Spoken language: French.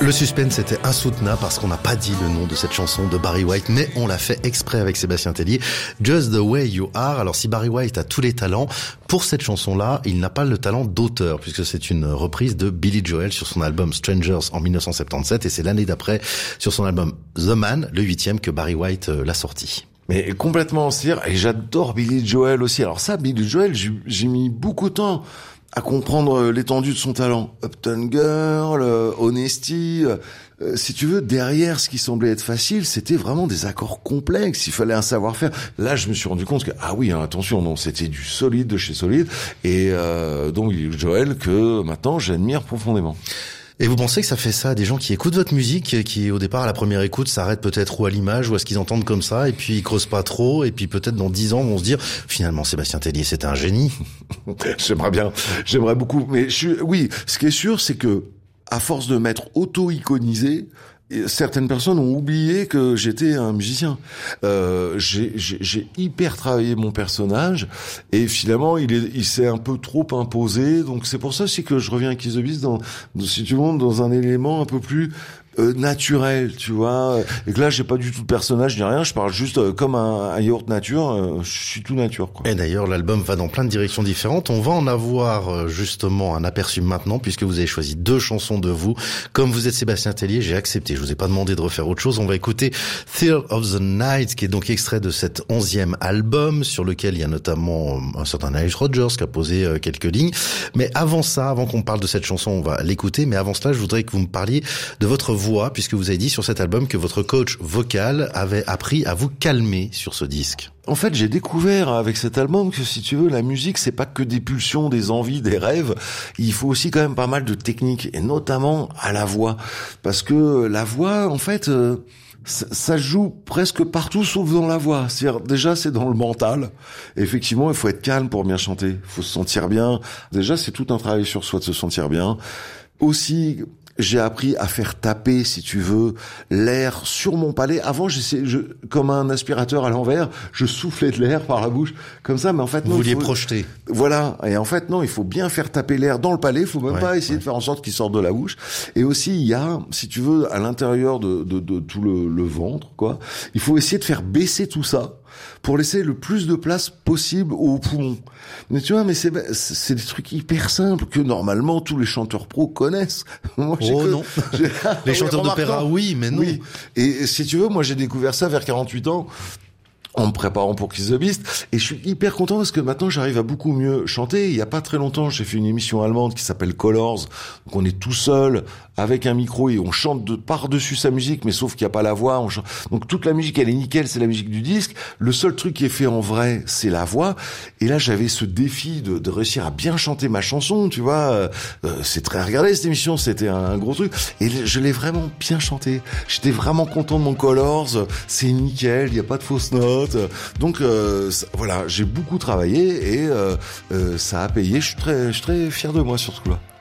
Le suspense était insoutenable parce qu'on n'a pas dit le nom de cette chanson de Barry White, mais on l'a fait exprès avec Sébastien Tellier. Just the Way You Are. Alors si Barry White a tous les talents, pour cette chanson-là, il n'a pas le talent d'auteur, puisque c'est une reprise de Billy Joel sur son album Strangers en 1977, et c'est l'année d'après, sur son album The Man, le 8e, que Barry White l'a sorti. Mais complètement en cire, et j'adore Billy Joel aussi. Alors ça, Billy Joel, j'ai mis beaucoup de temps à comprendre l'étendue de son talent. Uptown Girl, Honesty, si tu veux, derrière ce qui semblait être facile, c'était vraiment des accords complexes, il fallait un savoir-faire. Là, je me suis rendu compte que, ah oui, hein, attention, non, c'était du solide de chez solide, et donc Billy Joel que maintenant j'admire profondément. Et vous pensez que ça fait ça à des gens qui écoutent votre musique, qui au départ à la première écoute s'arrêtent peut-être ou à l'image ou à ce qu'ils entendent comme ça, et puis ils creusent pas trop, et puis peut-être dans 10 ans vont se dire finalement Sébastien Tellier c'était un génie. J'aimerais beaucoup, mais oui, ce qui est sûr c'est que à force de m'être auto-iconisé, certaines personnes ont oublié que j'étais un musicien. J'ai hyper travaillé mon personnage et finalement il s'est un peu trop imposé. Donc c'est pour ça aussi que je reviens à Kiss the Beast si tu veux, dans un élément un peu plus naturel, tu vois, et que là j'ai pas du tout de personnage ni rien, je parle juste comme un yaourt nature, je suis tout nature quoi. Et d'ailleurs l'album va dans plein de directions différentes, on va en avoir justement un aperçu maintenant puisque vous avez choisi 2 chansons de vous. Comme vous êtes Sébastien Tellier, j'ai accepté, je vous ai pas demandé de refaire autre chose. On va écouter Thrill of the Night qui est donc extrait de cet 11e album sur lequel il y a notamment un certain Nile Rodgers qui a posé quelques lignes. Mais avant ça, avant qu'on parle de cette chanson, on va l'écouter, mais avant cela je voudrais que vous me parliez de votre voix, puisque vous avez dit sur cet album que votre coach vocal avait appris à vous calmer sur ce disque. En fait, j'ai découvert avec cet album que, si tu veux, la musique, c'est pas que des pulsions, des envies, des rêves. Il faut aussi quand même pas mal de technique, et notamment à la voix. Parce que la voix, en fait, ça joue presque partout sauf dans la voix. C'est-à-dire, déjà, c'est dans le mental. Et effectivement, il faut être calme pour bien chanter. Il faut se sentir bien. Déjà, c'est tout un travail sur soi de se sentir bien. Aussi, j'ai appris à faire taper, si tu veux, l'air sur mon palais. Avant, comme un aspirateur à l'envers, je soufflais de l'air par la bouche, comme ça, mais en fait, non. Vous vouliez projeter. Voilà. Et en fait, non, il faut bien faire taper l'air dans le palais. Il faut même pas essayer de faire en sorte qu'il sorte de la bouche. Et aussi, il y a, si tu veux, à l'intérieur de tout le ventre, quoi, il faut essayer de faire baisser tout ça pour laisser le plus de place possible aux poumons. Mais tu vois, mais c'est des trucs hyper simples que normalement tous les chanteurs pros connaissent. Moi, non. Les chanteurs d'opéra, oui, mais non. Oui. Et si tu veux, moi j'ai découvert ça vers 48 ans. En me préparant pour Kiss the Beast, et je suis hyper content parce que maintenant j'arrive à beaucoup mieux chanter. Il y a pas très longtemps, j'ai fait une émission allemande qui s'appelle Colors, donc on est tout seul avec un micro et on chante par-dessus sa musique, mais sauf qu'il y a pas la voix. Donc toute la musique elle est nickel, c'est la musique du disque. Le seul truc qui est fait en vrai, c'est la voix. Et là j'avais ce défi de réussir à bien chanter ma chanson, tu vois. C'est très regardé cette émission, c'était un gros truc. Et je l'ai vraiment bien chanté. J'étais vraiment content de mon Colors. C'est nickel, il y a pas de fausses notes. Donc voilà, j'ai beaucoup travaillé et ça a payé. Je suis très fier de moi sur ce coup-là.